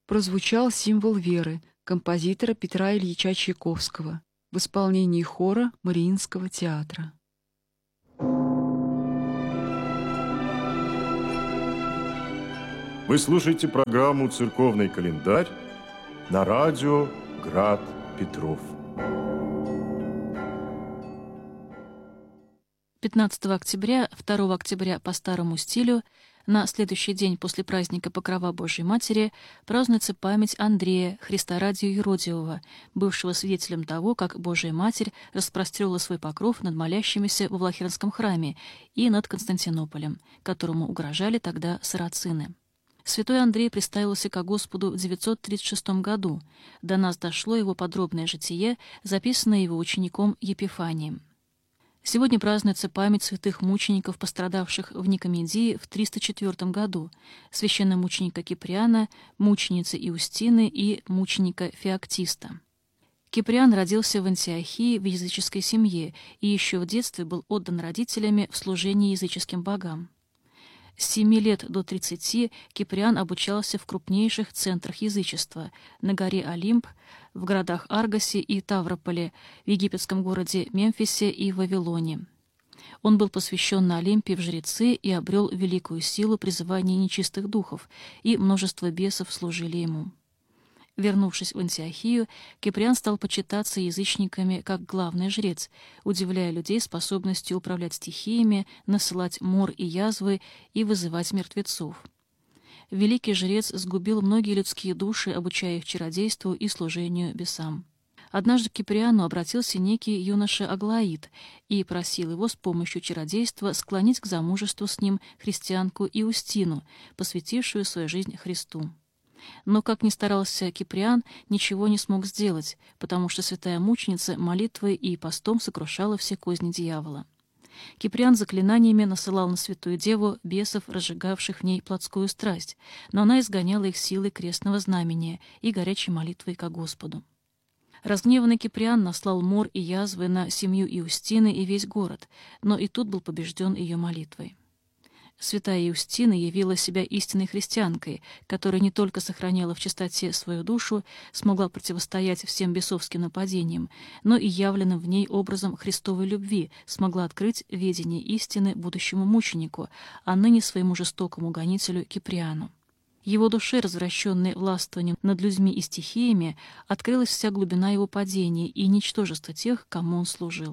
прозвучал символ веры композитора Петра Ильича Чайковского в исполнении хора Мариинского театра. Вы слушаете программу «Церковный календарь» на радио «Град Петров». 15 октября, 2 октября по старому стилю, на следующий день после праздника Покрова Божией Матери, празднуется память Андрея, Христорадию Еродиева, бывшего свидетелем того, как Божия Матерь распростерла свой покров над молящимися во Влахернском храме и над Константинополем, которому угрожали тогда сарацины. Святой Андрей представился ко Господу в 936 году. До нас дошло его подробное житие, записанное его учеником Епифанием. Сегодня празднуется память святых мучеников, пострадавших в Никомедии в 304 году, священномученика Киприана, мученицы Иустины и мученика Феоктиста. Киприан родился в Антиохии в языческой семье и еще в детстве был отдан родителями в служение языческим богам. С 7 лет до 30 Киприан обучался в крупнейших центрах язычества – на горе Олимп, в городах Аргосе и Таврополе, в египетском городе Мемфисе и Вавилоне. Он был посвящен на Олимпе в жрецы и обрел великую силу призывания нечистых духов, и множество бесов служили ему. Вернувшись в Антиохию, Киприан стал почитаться язычниками как главный жрец, удивляя людей способностью управлять стихиями, насылать мор и язвы и вызывать мертвецов. Великий жрец сгубил многие людские души, обучая их чародейству и служению бесам. Однажды к Киприану обратился некий юноша Аглаид и просил его с помощью чародейства склонить к замужеству с ним христианку Иустину, посвятившую свою жизнь Христу. Но, как ни старался Киприан, ничего не смог сделать, потому что святая мученица молитвой и постом сокрушала все козни дьявола. Киприан заклинаниями насылал на святую деву бесов, разжигавших в ней плотскую страсть, но она изгоняла их силой крестного знамения и горячей молитвой ко Господу. Разгневанный Киприан наслал мор и язвы на семью Иустины и весь город, но и тут был побежден ее молитвой. Святая Иустина явила себя истинной христианкой, которая не только сохраняла в чистоте свою душу, смогла противостоять всем бесовским нападениям, но и явленным в ней образом Христовой любви смогла открыть ведение истины будущему мученику, а ныне своему жестокому гонителю Киприану. Его душе, развращенной властвованием над людьми и стихиями, открылась вся глубина его падения и ничтожество тех, кому он служил.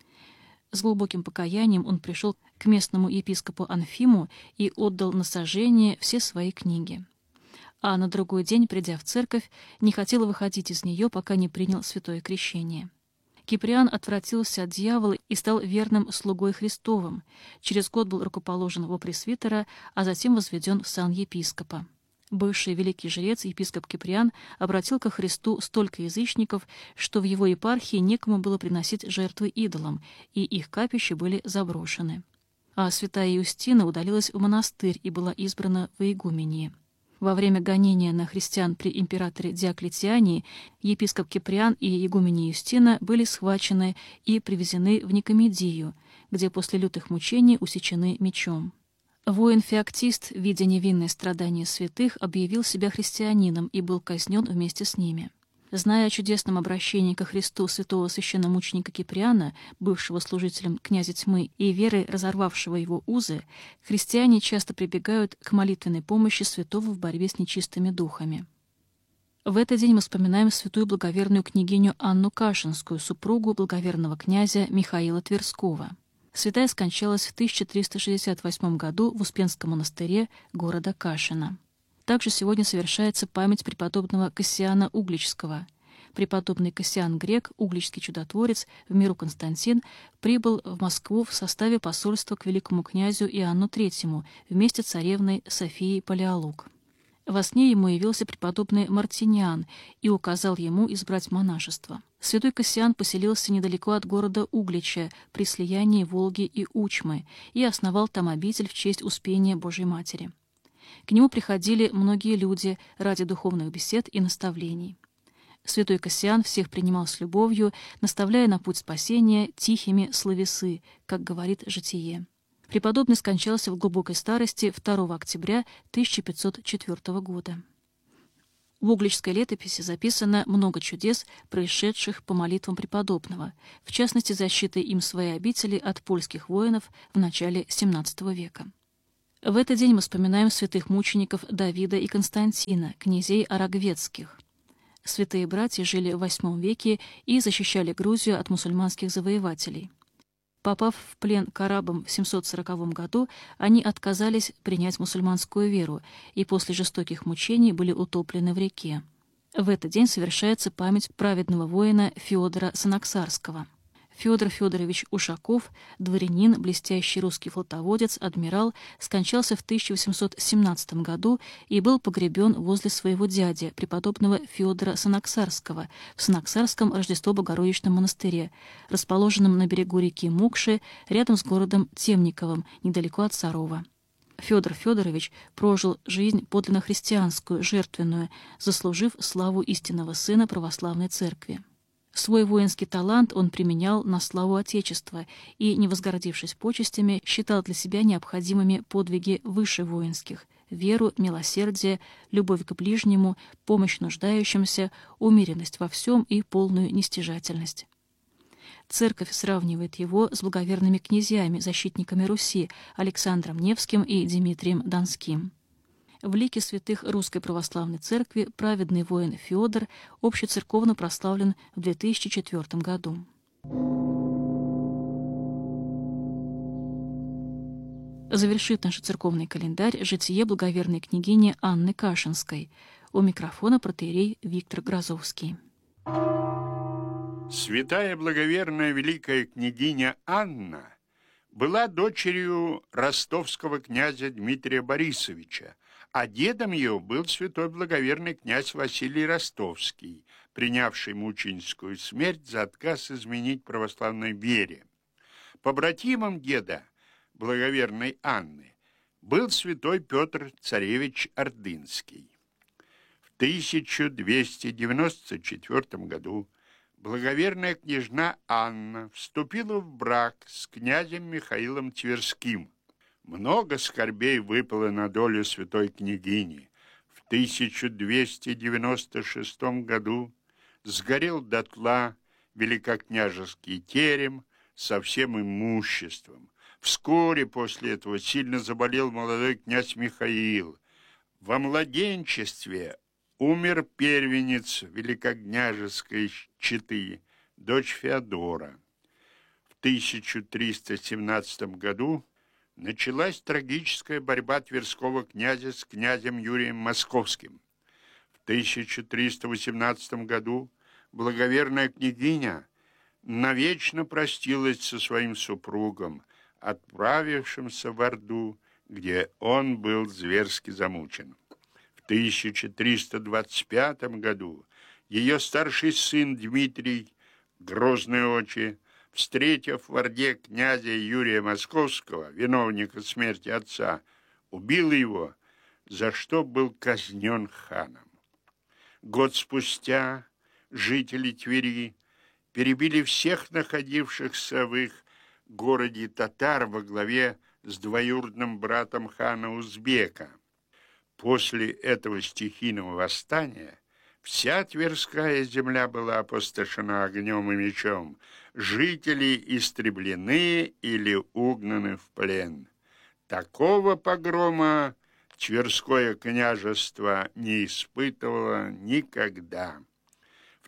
С глубоким покаянием он пришел к местному епископу Анфиму и отдал на сожжение все свои книги. А на другой день, придя в церковь, не хотел выходить из нее, пока не принял святое крещение. Киприан отвратился от дьявола и стал верным слугой Христовым. Через год был рукоположен во пресвитера, а затем возведен в сан епископа. Бывший великий жрец, епископ Киприан, обратил ко Христу столько язычников, что в его епархии некому было приносить жертвы идолам, и их капища были заброшены. А святая Иустина удалилась в монастырь и была избрана во игумении. Во время гонения на христиан при императоре Диоклетиане епископ Киприан и игуменья Иустина были схвачены и привезены в Никомедию, где после лютых мучений усечены мечом. Воин Феоктист, видя невинные страдания святых, объявил себя христианином и был казнен вместе с ними. Зная о чудесном обращении ко Христу святого священномученика Киприана, бывшего служителем князя тьмы и верой разорвавшего его узы, христиане часто прибегают к молитвенной помощи святого в борьбе с нечистыми духами. В этот день мы вспоминаем святую благоверную княгиню Анну Кашинскую, супругу благоверного князя Михаила Тверского. Святая скончалась в 1368 году в Успенском монастыре города Кашина. Также сегодня совершается память преподобного Кассиана Угличского. Преподобный Кассиан Грек, угличский чудотворец, в миру Константин, прибыл в Москву в составе посольства к великому князю Иоанну III вместе с царевной Софией Палеолог. Во сне ему явился преподобный Мартиниан и указал ему избрать монашество. Святой Кассиан поселился недалеко от города Углича при слиянии Волги и Учмы и основал там обитель в честь Успения Божией Матери. К нему приходили многие люди ради духовных бесед и наставлений. Святой Кассиан всех принимал с любовью, наставляя на путь спасения тихими словесы, как говорит житие. Преподобный скончался в глубокой старости 2 октября 1504 года. В Угличской летописи записано много чудес, происшедших по молитвам преподобного, в частности, защитой им своей обители от польских воинов в начале XVII века. В этот день мы вспоминаем святых мучеников Давида и Константина, князей Арагвецких. Святые братья жили в VIII веке и защищали Грузию от мусульманских завоевателей. Попав в плен к арабам в 740 году, они отказались принять мусульманскую веру и после жестоких мучений были утоплены в реке. В этот день совершается память праведного воина Феодора Санаксарского. Федор Федорович Ушаков, дворянин, блестящий русский флотоводец, адмирал, скончался в 1817 году и был погребен возле своего дяди, преподобного Федора Санаксарского, в Санаксарском Рождество-Богородичном монастыре, расположенном на берегу реки Мукши, рядом с городом Темниковым, недалеко от Сарова. Федор Федорович прожил жизнь подлинно христианскую, жертвенную, заслужив славу истинного сына православной церкви. Свой воинский талант он применял на славу Отечества и, не возгордившись почестями, считал для себя необходимыми подвиги выше воинских — веру, милосердие, любовь к ближнему, помощь нуждающимся, умеренность во всем и полную нестяжательность. Церковь сравнивает его с благоверными князьями, защитниками Руси, Александром Невским и Дмитрием Донским. В лике святых Русской Православной Церкви праведный воин Феодор общецерковно прославлен в 2004 году. Завершит наш церковный календарь житие благоверной княгини Анны Кашинской. У микрофона протоиерей Виктор Грозовский. Святая благоверная великая княгиня Анна была дочерью ростовского князя Дмитрия Борисовича, а дедом ее был святой благоверный князь Василий Ростовский, принявший мученическую смерть за отказ изменить православной вере. Побратимом деда, благоверной Анны, был святой Петр Царевич Ордынский. В 1294 году благоверная княжна Анна вступила в брак с князем Михаилом Тверским. Много скорбей выпало на долю святой княгини. В 1296 году сгорел дотла великокняжеский терем со всем имуществом. Вскоре после этого сильно заболел молодой князь Михаил. Во младенчестве умер первенец великокняжеской четы, дочь Феодора. В 1317 году началась трагическая борьба Тверского князя с князем Юрием Московским. В 1318 году благоверная княгиня навечно простилась со своим супругом, отправившимся в Орду, где он был зверски замучен. В 1325 году ее старший сын Дмитрий, грозные очи, встретив в Орде князя Юрия Московского, виновника смерти отца, убил его, за что был казнен ханом. Год спустя жители Твери перебили всех находившихся в их городе татар во главе с двоюродным братом хана Узбека. После этого стихийного восстания вся Тверская земля была опустошена огнем и мечом, жители истреблены или угнаны в плен. Такого погрома Тверское княжество не испытывало никогда. В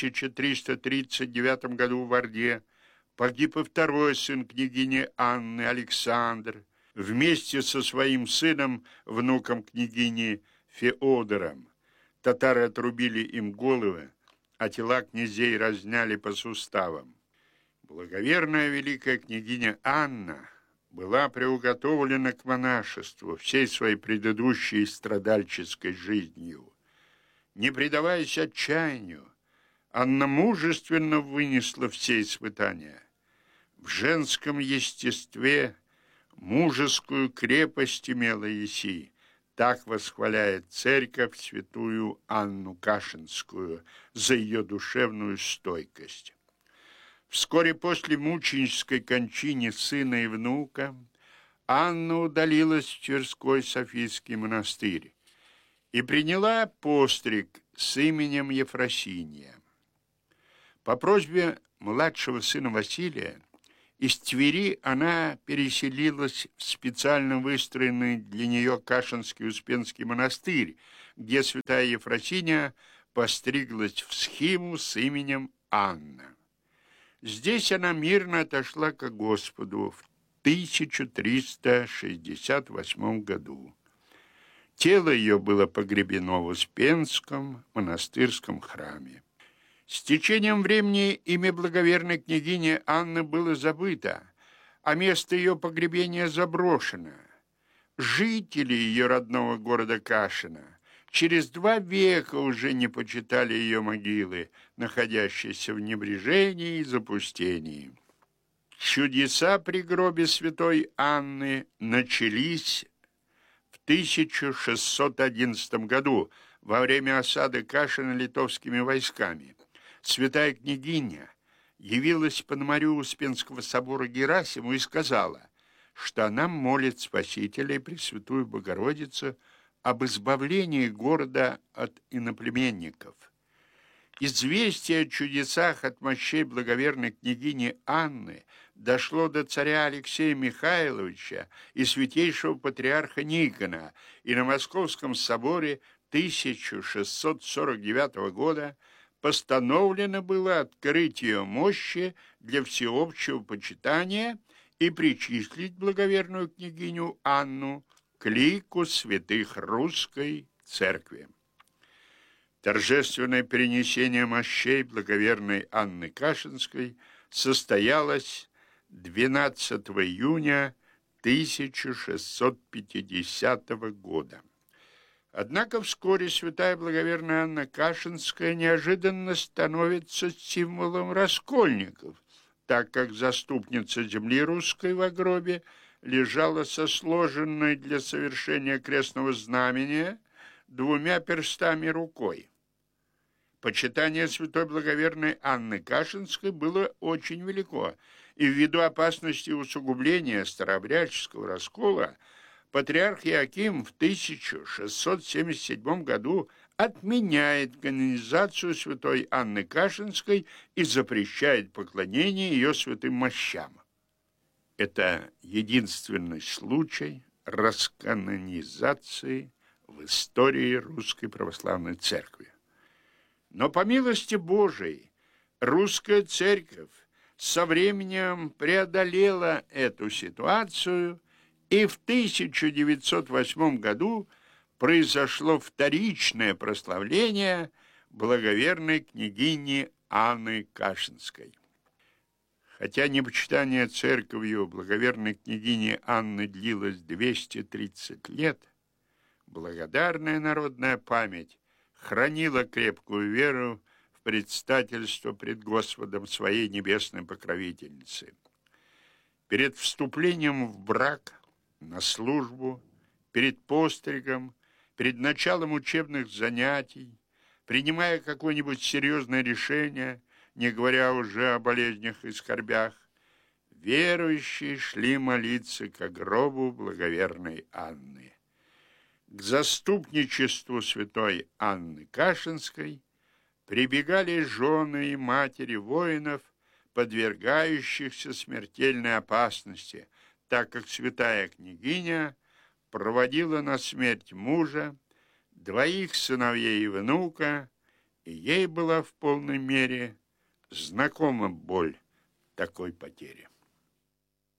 1339 году в Орде погиб и второй сын княгини Анны, Александр, вместе со своим сыном, внуком княгини Феодором. Татары отрубили им головы, а тела князей разняли по суставам. Благоверная великая княгиня Анна была приуготовлена к монашеству всей своей предыдущей страдальческой жизнью. Не предаваясь отчаянию, Анна мужественно вынесла все испытания. В женском естестве мужескую крепость имела еси. Так восхваляет церковь святую Анну Кашинскую за ее душевную стойкость. Вскоре после мученической кончины сына и внука Анна удалилась в Тверской Софийский монастырь и приняла постриг с именем Ефросинья. По просьбе младшего сына Василия из Твери она переселилась в специально выстроенный для нее Кашинский Успенский монастырь, где святая Ефросинья постриглась в схиму с именем Анна. Здесь она мирно отошла ко Господу в 1368 году. Тело ее было погребено в Успенском монастырском храме. С течением времени имя благоверной княгини Анны было забыто, а место ее погребения заброшено. Жители ее родного города Кашина через 2 века уже не почитали ее могилы, находящиеся в небрежении и запустении. Чудеса при гробе святой Анны начались в 1611 году во время осады Кашина литовскими войсками. Святая княгиня явилась Пономарю Успенского собора Герасиму и сказала, что она молит Спасителя и Пресвятую Богородицу об избавлении города от иноплеменников. Известие о чудесах от мощей благоверной княгини Анны дошло до царя Алексея Михайловича и святейшего патриарха Никона, и на Московском соборе 1649 года постановлено было открыть ее мощи для всеобщего почитания и причислить благоверную княгиню Анну к лику святых русской церкви. Торжественное перенесение мощей благоверной Анны Кашинской состоялось 12 июня 1650 года. Однако вскоре святая благоверная Анна Кашинская неожиданно становится символом раскольников, так как заступница земли русской в гробе лежала со сложенной для совершения крестного знамения 2 перстами рукой. Почитание святой благоверной Анны Кашинской было очень велико, и ввиду опасности усугубления старообрядческого раскола патриарх Иоаким в 1677 году отменяет канонизацию святой Анны Кашинской и запрещает поклонение ее святым мощам. Это единственный случай расканонизации в истории Русской Православной Церкви. Но по милости Божией русская церковь со временем преодолела эту ситуацию, и в 1908 году произошло вторичное прославление благоверной княгини Анны Кашинской. Хотя непочитание церковью благоверной княгини Анны длилось 230 лет, благодарная народная память хранила крепкую веру в предстательство пред Господом своей небесной покровительницы. Перед вступлением в брак, на службу, перед постригом, перед началом учебных занятий, принимая какое-нибудь серьезное решение, не говоря уже о болезнях и скорбях, верующие шли молиться ко гробу благоверной Анны. К заступничеству святой Анны Кашинской прибегали жены и матери воинов, подвергающихся смертельной опасности, так как святая княгиня проводила на смерть мужа, 2 сыновей и внука, и ей была в полной мере знакома боль такой потери.